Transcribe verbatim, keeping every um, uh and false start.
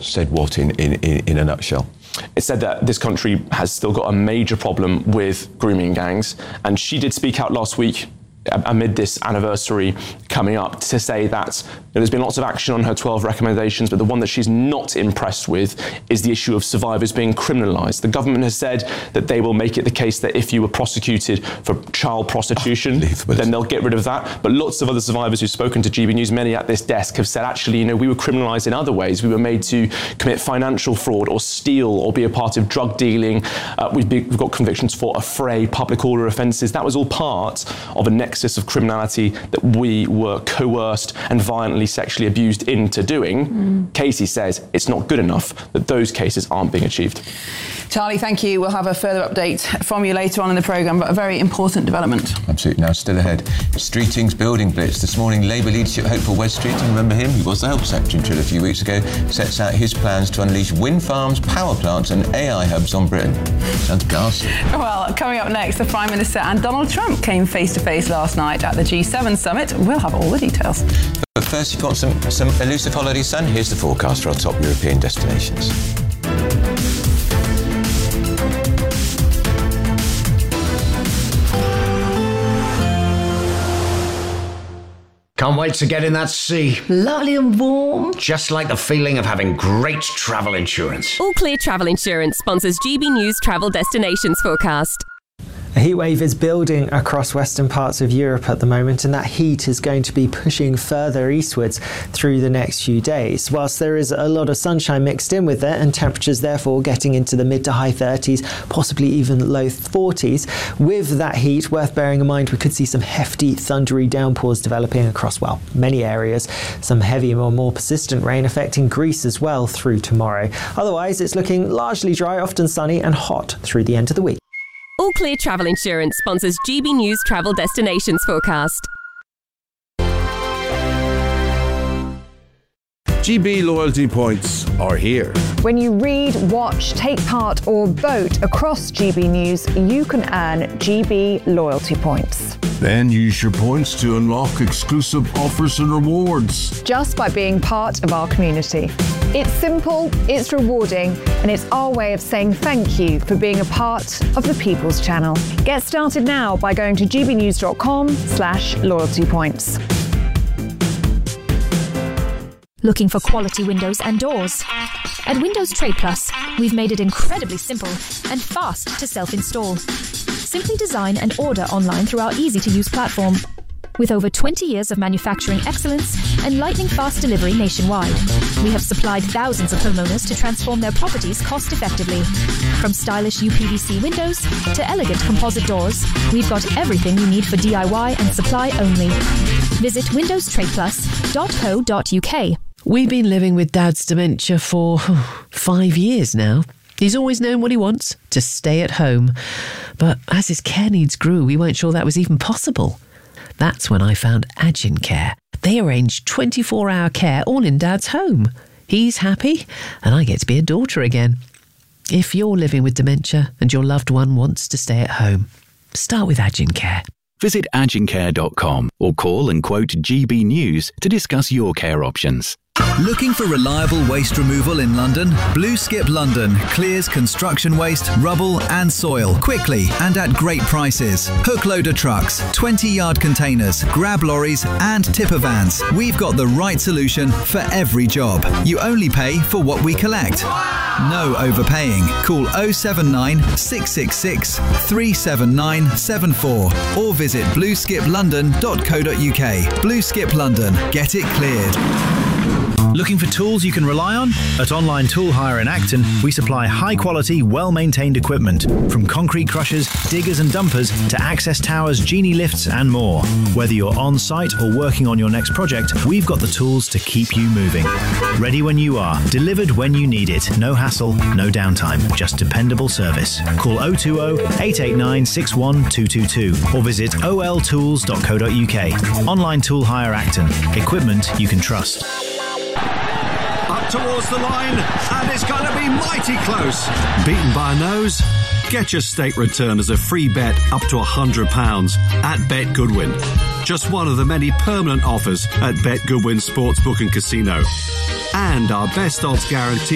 said what in, in, in a nutshell? It said that this country has still got a major problem with grooming gangs, and she did speak out last week amid this anniversary coming up to say that there's been lots of action on her twelve recommendations, but the one that she's not impressed with is the issue of survivors being criminalised. The government has said that they will make it the case that if you were prosecuted for child prostitution, then they'll get rid of that. But lots of other survivors who've spoken to G B News, many at this desk, have said, actually, you know, we were criminalised in other ways. We were made to commit financial fraud or steal or be a part of drug dealing. Uh, we've, be, we've got convictions for affray, public order offences. That was all part of a nexus of criminality that we were coerced and violently sexually abused into doing. Mm. Casey says it's not good enough, that those cases aren't being achieved. Charlie, thank you. We'll have a further update from you later on in the programme, but a very important development. Absolutely. Now, still ahead. Streeting's building blitz. This morning, Labour leadership hopeful Wes Streeting, remember him? He was the Health Secretary until a few weeks ago, sets out his plans to unleash wind farms, power plants and A I hubs on Britain. Sounds ghastly. Well, coming up next, the Prime Minister and Donald Trump came face-to-face last night at the G seven summit. We'll have all the details. But first, if you want some, some elusive holiday sun, here's the forecast for our top European destinations. Can't wait to get in that sea. Lovely and warm. Just like the feeling of having great travel insurance. All Clear Travel Insurance sponsors G B News Travel Destinations Forecast. A heatwave is building across western parts of Europe at the moment, and that heat is going to be pushing further eastwards through the next few days. Whilst there is a lot of sunshine mixed in with it, and temperatures therefore getting into the mid to high thirties, possibly even low forties, with that heat, worth bearing in mind, we could see some hefty thundery downpours developing across, well, many areas. Some heavy or more persistent rain affecting Greece as well through tomorrow. Otherwise, it's looking largely dry, often sunny and hot through the end of the week. All Clear Travel Insurance sponsors G B News Travel Destinations Forecast. G B loyalty points are here. When you read, watch, take part or vote across G B News, you can earn G B loyalty points. Then use your points to unlock exclusive offers and rewards. Just by being part of our community. It's simple, it's rewarding, and it's our way of saying thank you for being a part of the People's Channel. Get started now by going to gbnews.com slash loyalty points. Looking for quality windows and doors? At Windows Trade Plus, we've made it incredibly simple and fast to self-install. Simply design and order online through our easy-to-use platform. With over twenty years of manufacturing excellence and lightning-fast delivery nationwide, we have supplied thousands of homeowners to transform their properties cost-effectively. From stylish U P V C windows to elegant composite doors, we've got everything you need for D I Y and supply only. Visit windows trade plus dot co dot uk. We've been living with Dad's dementia for oh, five years now. He's always known what he wants, to stay at home. But as his care needs grew, we weren't sure that was even possible. That's when I found Agin Care. They arrange twenty-four hour care all in Dad's home. He's happy, and I get to be a daughter again. If you're living with dementia and your loved one wants to stay at home, start with Agin Care. Visit agin care dot com or call and quote G B News to discuss your care options. Looking for reliable waste removal in London? Blue Skip London clears construction waste, rubble and soil quickly and at great prices. Hook loader trucks, twenty yard containers, grab lorries and tipper vans. We've got the right solution for every job. You only pay for what we collect. No overpaying. Call oh seven nine, six six six, three seven nine seven four or visit blue skip london dot co dot uk. Blue Skip London. Get it cleared. Looking for tools you can rely on? At Online Tool Hire in Acton, we supply high-quality, well-maintained equipment, from concrete crushers, diggers and dumpers to access towers, genie lifts and more. Whether you're on-site or working on your next project, we've got the tools to keep you moving. Ready when you are, delivered when you need it. No hassle, no downtime, just dependable service. Call oh two oh, eight eight nine, six one two two two or visit o l tools dot co dot uk. Online Tool Hire Acton. Equipment you can trust. Up towards the line, and it's going to be mighty close. Beaten by a nose? Get your stake return as a free bet up to one hundred pounds at Bet Goodwin. Just one of the many permanent offers at Bet Goodwin Sportsbook and Casino. And our best odds guarantee